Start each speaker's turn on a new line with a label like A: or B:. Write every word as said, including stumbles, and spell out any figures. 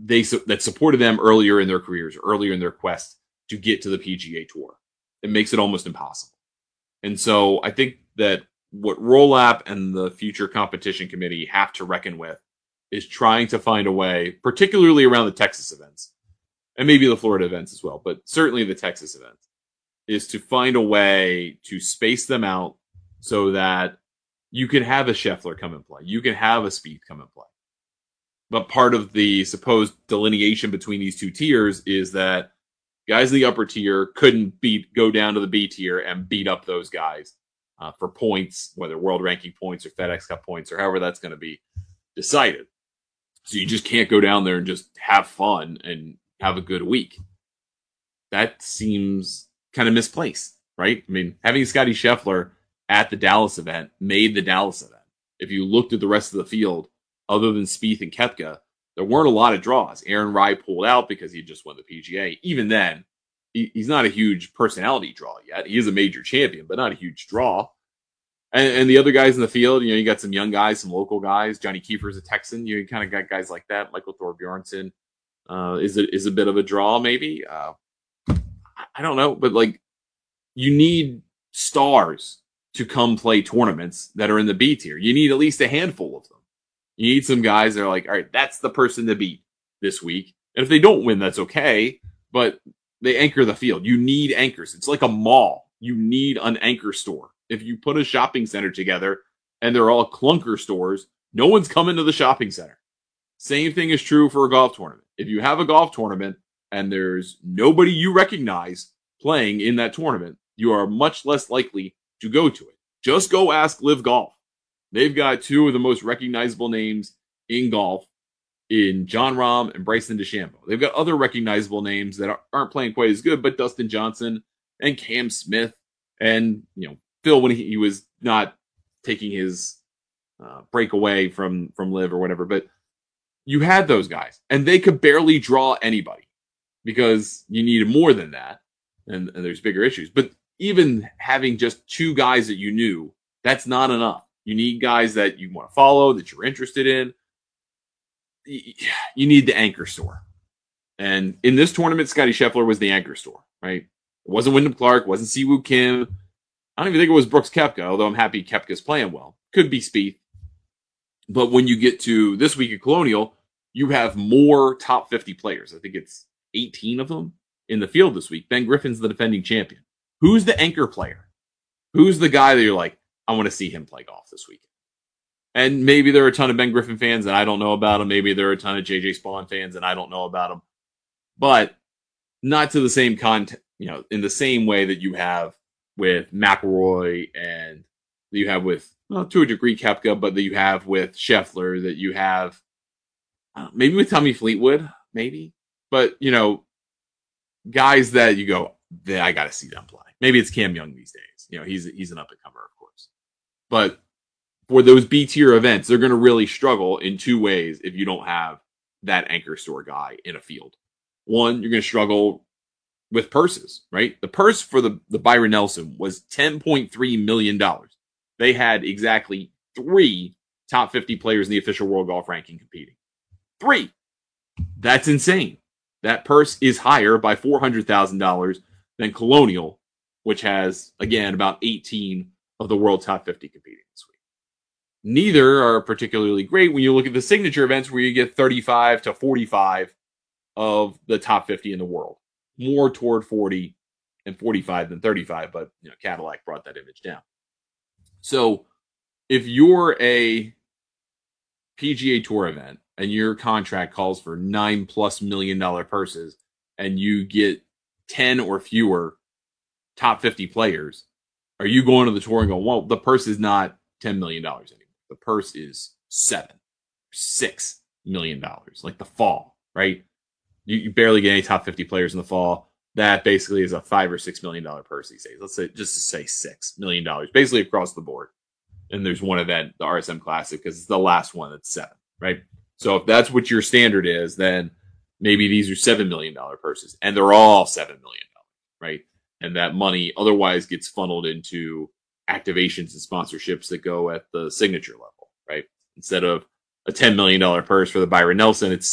A: they that supported them earlier in their careers, earlier in their quest to get to the P G A Tour. It makes it almost impossible. And so I think that what Roll-App and the future competition committee have to reckon with is trying to find a way, particularly around the Texas events, and maybe the Florida events as well, but certainly the Texas events, is to find a way to space them out so that you can have a Scheffler come and play. You can have a Spieth come and play. But part of the supposed delineation between these two tiers is that guys in the upper tier couldn't beat go down to the B tier and beat up those guys uh, for points, whether world ranking points or FedEx Cup points or however that's going to be decided. So you just can't go down there and just have fun and have a good week. That seems kind of misplaced, right? I mean, having Scotty Scheffler at the Dallas event made the Dallas event. If you looked at the rest of the field, other than Spieth and Koepka, there weren't a lot of draws. Aaron Rai pulled out because he just won the P G A. Even then, he, he's not a huge personality draw yet. He is a major champion, but not a huge draw. And, and the other guys in the field, you know, you got some young guys, some local guys. Johnny Kiefer's a Texan. You kind of got guys like that. Michael Thorbjornsen uh, is a, is a bit of a draw, maybe. Uh, I don't know, but like, you need stars to come play tournaments that are in the B tier. You need at least a handful of them. You need some guys that are like, all right, that's the person to beat this week. And if they don't win, that's okay. But they anchor the field. You need anchors. It's like a mall. You need an anchor store. If you put a shopping center together and they're all clunker stores, no one's coming to the shopping center. Same thing is true for a golf tournament. If you have a golf tournament and there's nobody you recognize playing in that tournament, you are much less likely to go to it. Just go ask Live Golf. They've got two of the most recognizable names in golf in Jon Rahm and Bryson DeChambeau. They've got other recognizable names that aren't playing quite as good, but Dustin Johnson and Cam Smith and, you know, Phil when he, he was not taking his uh, break away from, from Live or whatever. But you had those guys, and they could barely draw anybody because you needed more than that, and, and there's bigger issues. But even having just two guys that you knew, that's not enough. You need guys that you want to follow, that you're interested in. You need the anchor store. And in this tournament, Scotty Scheffler was the anchor store, right? It wasn't Wyndham Clark, wasn't Siwoo Kim. I don't even think it was Brooks Koepka, although I'm happy Koepka's playing well. Could be Spieth. But when you get to this week at Colonial, you have more top fifty players. I think it's eighteen of them in the field this week. Ben Griffin's the defending champion. Who's the anchor player? Who's the guy that you're like, I want to see him play golf this weekend? And maybe there are a ton of Ben Griffin fans and I don't know about him. Maybe there are a ton of J J Spawn fans and I don't know about him. But not to the same content, you know, in the same way that you have with McIlroy and that you have with, well, to a degree, Koepka, but that you have with Scheffler, that you have uh, maybe with Tommy Fleetwood, maybe. But, you know, guys that you go, I got to see them play. Maybe it's Cam Young these days. You know, he's he's an up-and-comer, of course. But for those B-tier events, they're going to really struggle in two ways if you don't have that anchor store guy in a field. One, you're going to struggle with purses, right? The purse for the, the Byron Nelson was ten point three million dollars. They had exactly three top fifty players in the official World Golf Ranking competing. Three. That's insane. That purse is higher by four hundred thousand dollars than Colonial, which has, again, about eighteen of the world top fifty competing this week. Neither are particularly great when you look at the signature events where you get thirty-five to forty-five of the top fifty in the world. More toward forty and forty-five than thirty-five, but you know, Cadillac brought that image down. So if you're a P G A Tour event and your contract calls for nine plus million dollar purses and you get ten or fewer top fifty players, are you going to the tour and go, well, the purse is not ten million dollars anymore. The purse is seven, six million dollars, like the fall, right? You, you barely get any top fifty players in the fall. That basically is a five or six million dollar purse these days. Let's say just to say six million dollars, basically across the board. And there's one event, the R S M Classic, because it's the last one that's seven, right? So if that's what your standard is, then maybe these are seven million dollar purses, and they're all seven million dollars, right? And that money otherwise gets funneled into activations and sponsorships that go at the signature level, right? Instead of a ten million dollar purse for the Byron Nelson, it's